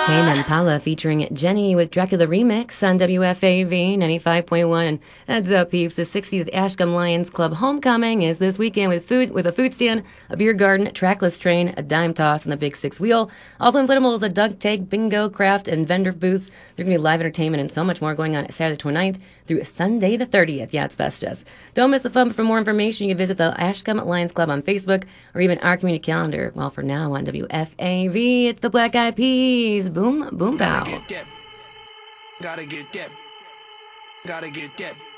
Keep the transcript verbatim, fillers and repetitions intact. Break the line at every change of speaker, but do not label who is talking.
Tame Impala featuring Jenny with Dracula Remix on W F A V ninety-five point one. Heads up, peeps. The sixtieth Ashcombe Lions Club homecoming is this weekend with food, with a food stand, a beer garden, trackless train, a dime toss, and the big six wheel. Also inflatables, a dunk tank, bingo, craft, and vendor booths. There's going to be live entertainment and so much more going on Saturday the twenty-ninth through Sunday the thirtieth. Yeah, it's best, Jess. Don't miss the fun. For more information, you can visit the Ashcombe Lions Club on Facebook or even our community calendar. Well, for now on W F A V, it's the Black Eyed Peas. Boom, boom, bow.
Gotta get that. Gotta get that. Gotta get that.